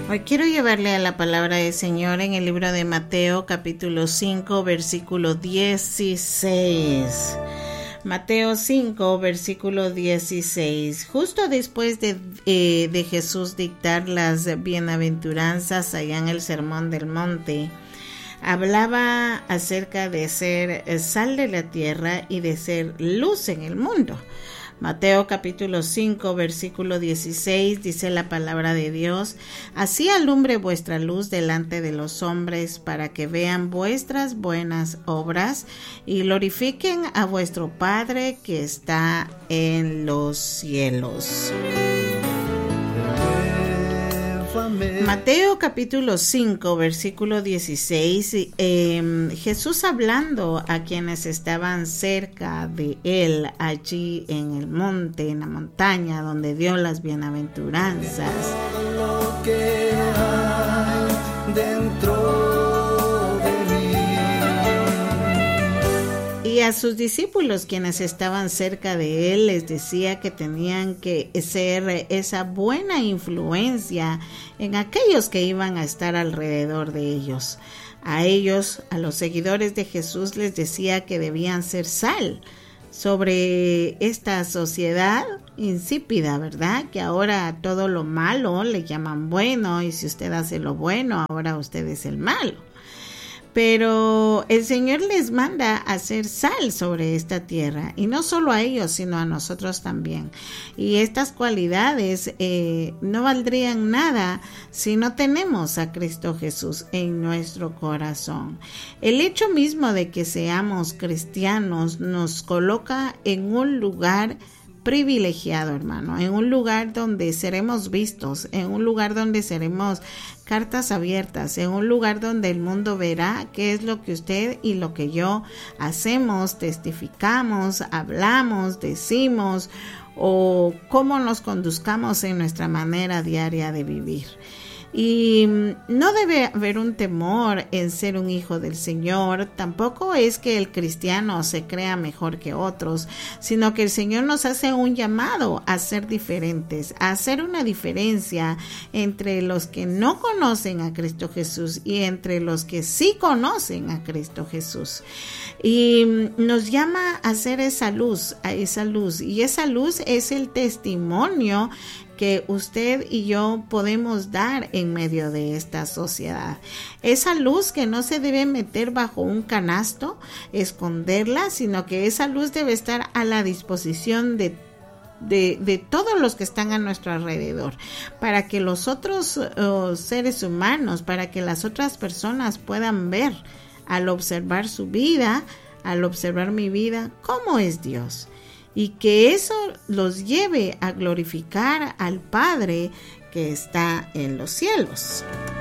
Hoy quiero llevarle a la palabra del Señor en el libro de Mateo, capítulo 5, versículo 16. Mateo 5, versículo 16. Justo después de Jesús dictar las bienaventuranzas allá en el Sermón del Monte, hablaba acerca de ser sal de la tierra y de ser luz en el mundo. Mateo capítulo 5 versículo 16 dice la palabra de Dios: así alumbre vuestra luz delante de los hombres, para que vean vuestras buenas obras y glorifiquen a vuestro Padre que está en los cielos. Mateo capítulo 5 versículo 16, Jesús hablando a quienes estaban cerca de él allí en el monte, en la montaña donde dio las bienaventuranzas. Lo que hay dentro de mí. Y a sus discípulos, quienes estaban cerca de él, les decía que tenían que ser esa buena influencia en aquellos que iban a estar alrededor de ellos. A ellos, a los seguidores de Jesús, les decía que debían ser sal sobre esta sociedad insípida, ¿verdad? Que ahora a todo lo malo le llaman bueno, y si usted hace lo bueno, ahora usted es el malo. Pero el Señor les manda a hacer sal sobre esta tierra, y no solo a ellos, sino a nosotros también. Y estas cualidades no valdrían nada si no tenemos a Cristo Jesús en nuestro corazón. El hecho mismo de que seamos cristianos nos coloca en un lugar privilegiado, hermano, en un lugar donde seremos vistos, en un lugar donde seremos cartas abiertas, en un lugar donde el mundo verá qué es lo que usted y lo que yo hacemos, testificamos, hablamos, decimos, o cómo nos conduzcamos en nuestra manera diaria de vivir. Y no debe haber un temor en ser un hijo del Señor. Tampoco es que el cristiano se crea mejor que otros, sino que el Señor nos hace un llamado a ser diferentes, a hacer una diferencia entre los que no conocen a Cristo Jesús y entre los que sí conocen a Cristo Jesús. Y nos llama a hacer esa luz, y esa luz es el testimonio que usted y yo podemos dar en medio de esta sociedad. Esa luz que no se debe meter bajo un canasto, esconderla, sino que esa luz debe estar a la disposición de todos los que están a nuestro alrededor, para que los otros seres humanos, para que las otras personas puedan ver, al observar su vida, al observar mi vida, cómo es Dios. Y que eso los lleve a glorificar al Padre que está en los cielos.